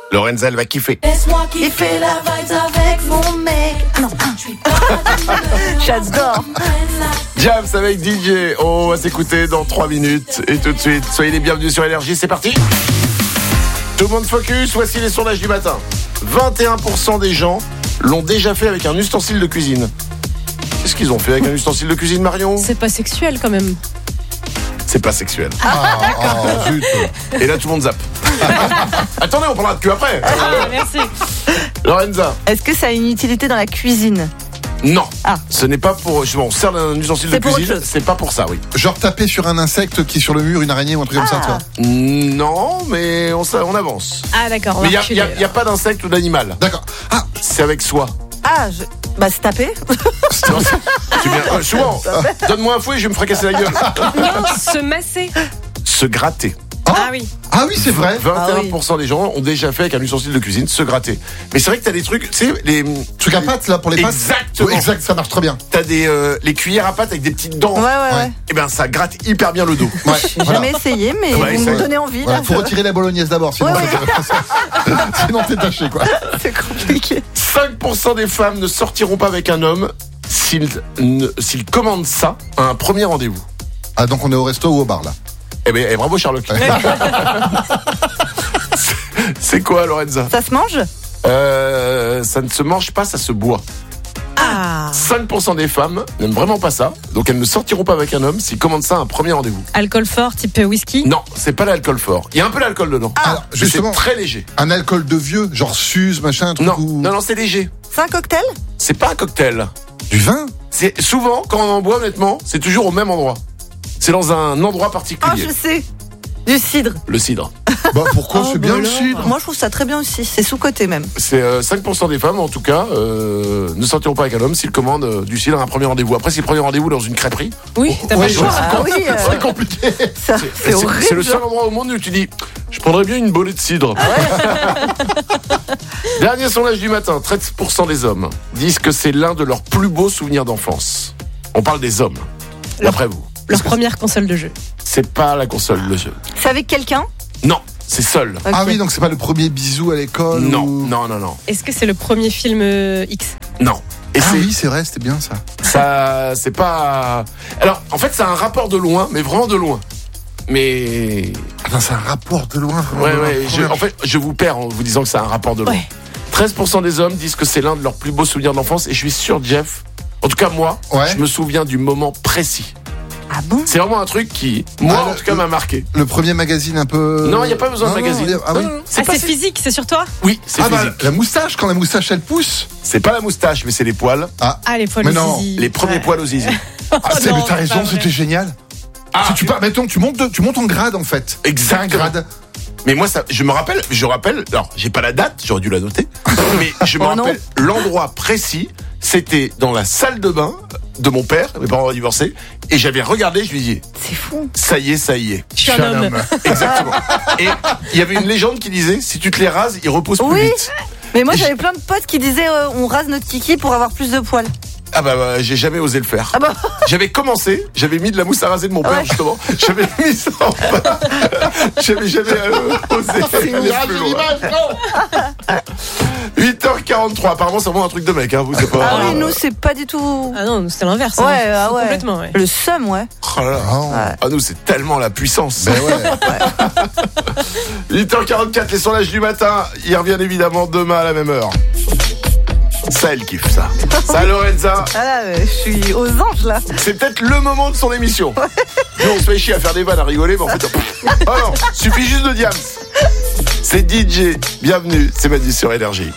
Lorenza, elle va kiffer. Laisse-moi kiffer la vibe avec mon mec. Non, je suis pas J'adore. Jams avec DJ. On va s'écouter dans 3 minutes. Et tout de suite, soyez les bienvenus sur Énergie. C'est parti. Tout le monde focus. Voici les sondages du matin. 21% des gens l'ont déjà fait avec un ustensile de cuisine. Qu'est-ce qu'ils ont fait avec un ustensile de cuisine, Marion ? C'est pas sexuel quand même. C'est pas sexuel. Zut. Et là, tout le monde zappe. Attendez, on parlera de cul après. Merci. Lorenza. Est-ce que ça a une utilité dans la cuisine? Non. Ah. Ce n'est pas pour. On sert d'un ustensile de C'est pour cuisine. autre chose. C'est pas pour ça, oui. Genre taper sur un insecte qui est sur le mur, une araignée ou un truc comme ça, tu vois. Non, mais on avance. Ah d'accord, on Mais va il n'y a pas d'insecte ou d'animal. D'accord. Ah, C'est avec soi. Bah se taper. Non, c'est bien. Souvent, donne-moi un fouet et je vais me fracasser la gueule. Non, se masser. Se gratter. Ah oui. ah oui, c'est vrai. 21% des gens ont déjà fait avec un ustensile de cuisine se gratter. Mais c'est vrai que t'as des trucs, tu sais, les Truc à pâte là pour les pâtes. Exactement. Oui, exact, ça marche très bien. T'as les cuillères à pâte avec des petites dents. Ouais. Et ben ça gratte hyper bien le dos. Ouais, J'ai jamais essayé, mais Ouais, vous ça- me donnez envie. Voilà, Là, faut retirer la bolognaise d'abord, sinon Ouais, sinon t'es taché quoi. c'est compliqué. 5% des femmes ne sortiront pas avec un homme s'il commande ça à un premier rendez-vous. Ah donc on est au resto ou au bar là. Eh ben, bravo Sherlock. C'est quoi, Lorenza ? Ça se mange? Ça ne se mange pas, ça se boit. Ah. 5% des femmes n'aiment vraiment pas ça, donc elles ne sortiront pas avec un homme s'ils commandent ça à un premier rendez-vous. Alcool fort, type whisky. Non, c'est pas l'alcool fort. Il y a un peu d'alcool dedans. Alors Mais justement, c'est très léger. un alcool de vieux, genre Suze, machin, un truc Non, ou... non, c'est léger. C'est un cocktail? C'est pas un cocktail. Du vin. C'est souvent quand on en boit, honnêtement, c'est toujours au même endroit. C'est dans un endroit Ah, particulier. je sais. Du cidre. Le cidre. Bah pourquoi Oh, c'est bien bah le alors. cidre. Moi, je trouve ça très bien aussi. C'est sous-côté même. C'est 5% des femmes, en tout cas, ne sortiront pas avec un homme s'ils commandent du cidre à un premier rendez-vous. Après, si le premier rendez-vous dans une crêperie, Oui, t'as pas Ouais, le choix. Ah oui, C'est compliqué. ça, c'est horrible. c'est le seul endroit au monde où tu dis je prendrais bien une bolée de cidre. Dernier sondage du matin, 13% des hommes disent que c'est l'un de leurs plus beaux souvenirs d'enfance. On parle des hommes, d'après vous. Leur première console de jeu. C'est pas la console, le jeu. C'est avec quelqu'un? Non, c'est seul. Ok. Ah oui, donc c'est pas le premier bisou à l'école. Non, ou... non. Est-ce que c'est le premier film X? Non. Et Ah c'est oui, c'est vrai, c'était bien ça. ça, c'est pas. Alors, en fait, c'est un rapport de loin, mais vraiment de loin. Mais Attends, c'est un rapport de loin. Vraiment ouais, de loin. ouais. En fait, je vous perds en vous disant que c'est un rapport de loin. Ouais. 13% des hommes disent que c'est l'un de leurs plus beaux souvenirs d'enfance, et je suis sûr, Jeff. En tout cas, moi, Ouais. je me souviens du moment précis. Ah bon? C'est vraiment un truc qui, moi, Ah, en tout cas, m'a marqué. Le premier magazine un peu. Non, il n'y a pas besoin de Non, magazine. Ah oui. Ah, c'est physique, c'est sur toi? Oui, c'est Ah bah, physique. la moustache, quand la moustache elle pousse. C'est pas la moustache, mais c'est les poils. Ah, les poils Mais au non, zizi. Les premiers Ouais. poils aux zizi. Ah, c'est, non, mais t'as c'est raison, pas vrai. c'était génial. Ah, Si tu pars, mettons, tu montes en grade en fait. Exactement. C'est un grade. Mais moi, ça, je rappelle, alors, j'ai pas la date, j'aurais dû la noter, mais je me Oh non. rappelle l'endroit précis, c'était dans la salle de bain de mon père, mes parents ont divorcé, et j'avais regardé, je lui dis, C'est fou. ça y est. Je suis un homme. Exactement. Et il y avait une légende qui disait, si tu te les rases, ils repoussent plus Oui. vite. Mais moi, j'avais plein de potes qui disaient on rase notre kiki pour avoir plus de poils. Ah bah, j'ai jamais osé le faire. Ah bah. J'avais commencé, j'avais mis de la mousse à raser de mon père, Ouais. justement. J'avais mis ça en bas. J'avais jamais osé aller plus loin. 8h43, apparemment c'est vraiment un truc de mec, hein, vous c'est pas... Ah oui, nous, c'est pas du tout. Ah non, c'était l'inverse. Ouais, hein. ah ouais. Complètement, ouais. Le seum, ouais. Oh là là. Ah, Ah nous c'est tellement la puissance. ben ouais. 8h44, les sondages du matin, ils reviennent évidemment demain à la même heure. Ça elle kiffe ça. Ça Lorenza, Ah là, je suis aux anges, là. c'est peut-être le moment de son émission. Nous on se fait chier à faire des vannes, à rigoler, mais en fait... Oh non, suffit juste de diams. C'est DJ, bienvenue, c'est Madi sur Énergie.